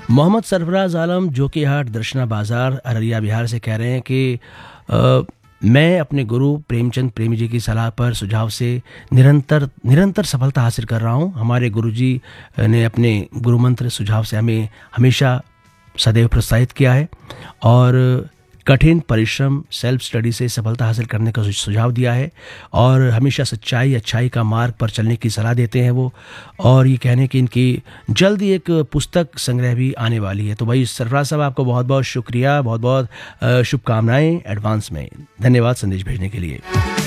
मोहम्मद सरफराज आलम जो कि हाट दर्शना बाज़ार अररिया बिहार से कह रहे हैं कि मैं अपने गुरु प्रेमचंद प्रेमी जी की सलाह पर सुझाव से निरंतर सफलता हासिल कर रहा हूँ। हमारे गुरुजी ने अपने गुरु मंत्र सुझाव से हमें हमेशा सदैव प्रोत्साहित किया है और कठिन परिश्रम सेल्फ स्टडी से सफलता हासिल करने का सुझाव दिया है और हमेशा सच्चाई अच्छाई का मार्ग पर चलने की सलाह देते हैं वो। और ये कहने कि इनकी जल्द ही एक पुस्तक संग्रह भी आने वाली है। तो भाई सरफराज साहब, आपको बहुत बहुत शुक्रिया, बहुत बहुत शुभकामनाएं एडवांस में। धन्यवाद संदेश भेजने के लिए।